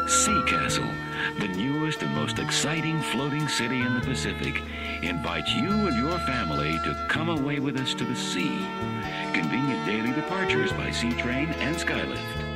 Sea Castle, the newest and most exciting floating city in the Pacific, invites you and your family to come away with us to the sea. Convenient daily departures by Sea Train and Skylift.